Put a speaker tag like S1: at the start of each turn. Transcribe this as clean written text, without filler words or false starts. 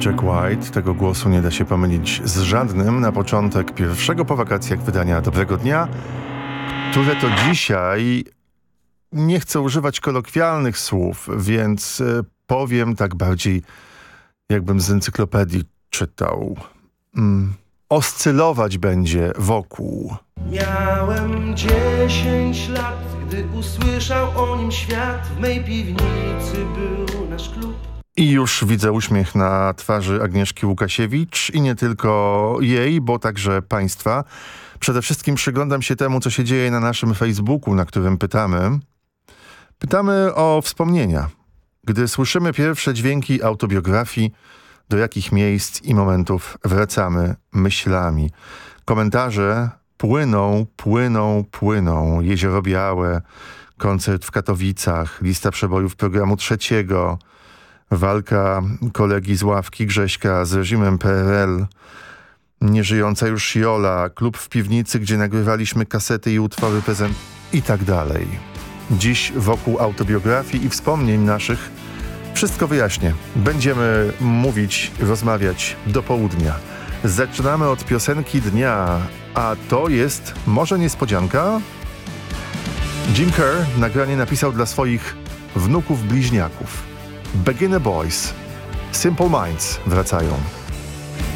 S1: Jack White. Tego głosu nie da się pomylić z żadnym na początek pierwszego po wakacjach wydania Dobrego Dnia, które to dzisiaj nie chcę używać kolokwialnych słów, więc powiem tak bardziej, jakbym z encyklopedii czytał. Oscylować będzie wokół.
S2: Miałem 10 lat, gdy usłyszał o nim świat. W mej piwnicy był nasz klub.
S1: I już widzę uśmiech na twarzy Agnieszki Łukasiewicz i nie tylko jej, bo także państwa. Przede wszystkim przyglądam się temu, co się dzieje na naszym Facebooku, na którym pytamy. Pytamy o wspomnienia. Gdy słyszymy pierwsze dźwięki autobiografii, do jakich miejsc i momentów wracamy myślami. Komentarze płyną. Jezioro Białe, koncert w Katowicach, lista przebojów programu Trzeciego, walka kolegi z ławki Grześka z reżimem PRL, nieżyjąca już Jola, klub w piwnicy, gdzie nagrywaliśmy kasety i utwory prezent i tak dalej. Dziś wokół autobiografii i wspomnień naszych wszystko wyjaśnię. Będziemy mówić, rozmawiać do południa. Zaczynamy od piosenki dnia, a to jest może niespodzianka? Jim Kerr nagranie napisał dla swoich wnuków bliźniaków. Beginner Boys, Simple Minds wracają.